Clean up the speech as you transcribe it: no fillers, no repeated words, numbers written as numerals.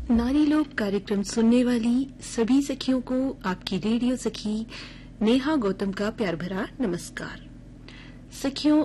नारी लोक कार्यक्रम सुनने वाली सभी सखियों को आपकी रेडियो सखी नेहा गौतम का प्यार भरा नमस्कार। सखियों,